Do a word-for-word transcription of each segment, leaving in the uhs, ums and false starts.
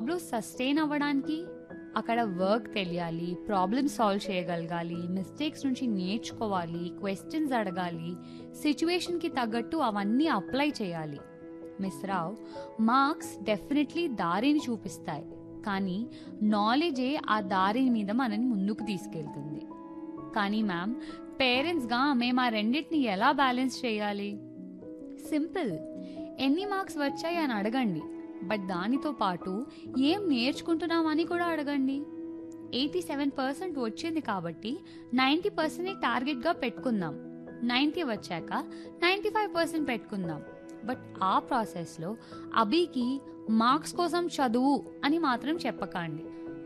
జాబ్లో సస్టైన్ అవ్వడానికి అక్కడ వర్క్ తెలియాలి, ప్రాబ్లమ్ సాల్వ్ చేయగలగాలి, మిస్టేక్స్ నుంచి నేర్చుకోవాలి, క్వశ్చన్స్ అడగాలి, సిచ్యువేషన్కి తగ్గట్టు అవన్నీ అప్లై చేయాలి. మిస్ రావ్, మార్క్స్ డెఫినెట్లీ దారిని చూపిస్తాయి, కానీ నాలెడ్జే ఆ దారి మీద మనని ముందుకు తీసుకెళ్తుంది. కానీ మ్యామ్, పేరెంట్స్గా మేము ఆ రెండింటిని ఎలా బ్యాలెన్స్ చేయాలి? సింపుల్, ఎన్ని మార్క్స్ వచ్చాయి అని అడగండి, బట్ దానితో పాటు ఏం నేర్చుకుంటున్నామని కూడా అడగండి. ఎయిటీ సెవెన్ పర్సెంట్ వచ్చింది కాబట్టి నైంటీ పర్సెంట్ టార్గెట్గా పెట్టుకుందాం. నైంటీ వచ్చాక నైంటీ ఫైవ్ పర్సెంట్ పెట్టుకుందాం. బట్ ఆ ప్రాసెస్లో అభికి మార్క్స్ కోసం చదువు అని మాత్రం చెప్పకండి.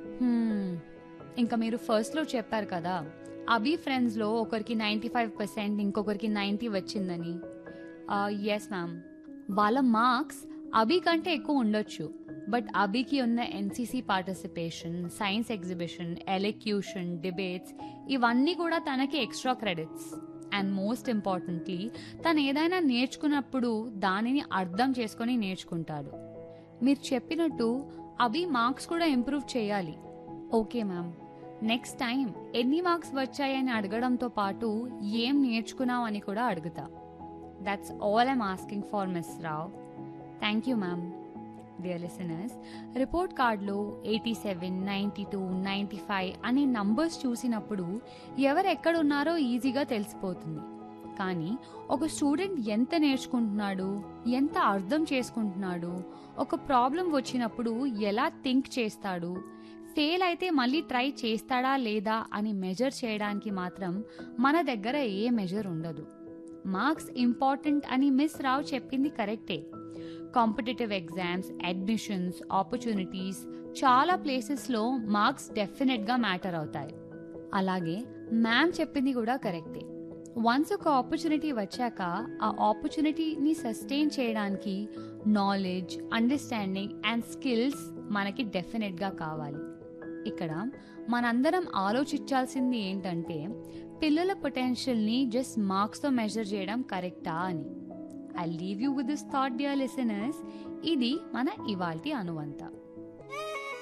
ఇంకా మీరు ఫస్ట్లో చెప్పారు కదా, అభి ఫ్రెండ్స్లో ఒకరికి నైంటీ ఫైవ్ పర్సెంట్ ఇంకొకరికి నైంటీ వచ్చిందని. ఎస్ మ్యామ్, వాళ్ళ మార్క్స్ అభి కంటే ఎక్కువ ఉండొచ్చు, బట్ అభికి ఉన్న NCC participation, science exhibition, elocution, debates ఇవన్నీ కూడా తనకి extra credits. And most importantly, తను ఏదైనా నేర్చుకున్నప్పుడు దానిని అర్థం చేసుకొని నేర్చుకుంటాడు. మీరు చెప్పినట్టు అభి మార్క్స్ కూడా ఇంప్రూవ్ చేయాలి. ఓకే మ్యామ్, నెక్స్ట్ టైం ఎన్ని మార్క్స్ వచ్చాయని అడగడంతో పాటు ఏం నేర్చుకున్నావు అని కూడా అడుగుతా. That's all I'm asking for miss Rao. Thank you ma'am. Dear listeners, report కార్డులో eighty seven, ninety two, ninety five అనే నంబర్స్ చూసినప్పుడు ఎవరు ఎక్కడున్నారో ఈజీగా తెలిసిపోతుంది. కానీ ఒక స్టూడెంట్ ఎంత నేర్చుకుంటున్నాడు, ఎంత అర్థం చేసుకుంటున్నాడు, ఒక ప్రాబ్లం వచ్చినప్పుడు ఎలా థింక్ చేస్తాడు, ఫెయిల్ అయితే మళ్ళీ ట్రై చేస్తాడా లేదా అని మెజర్ చేయడానికి మాత్రం మన దగ్గర ఏ మెజర్ ఉండదు. మార్క్స్ ఇంపార్టెంట్ అని మిస్ రావ్ చెప్పింది కరెక్టే. కాంపిటేటివ్ ఎగ్జామ్స్, అడ్మిషన్స్, ఆపర్చునిటీస్ చాలా ప్లేసెస్లో మార్క్స్ డెఫినెట్గా మ్యాటర్ అవుతాయి. అలాగే మ్యామ్ చెప్పింది కూడా కరెక్టే. వన్స్ ఒక ఆపర్చునిటీ వచ్చాక ఆ ఆపర్చునిటీని సస్టైన్ చేయడానికి నాలెడ్జ్, అండర్స్టాండింగ్ అండ్ స్కిల్స్ మనకి డెఫినెట్గా కావాలి. ఇక్కడ మనందరం ఆలోచించాల్సింది ఏంటంటే, పిల్లల పొటెన్షియల్ని జస్ట్ మార్క్స్తో మెజర్ చేయడం కరెక్టా అని. I leave you with this thought, dear listeners. ఇది మన ఇవాల్టి అనువంత.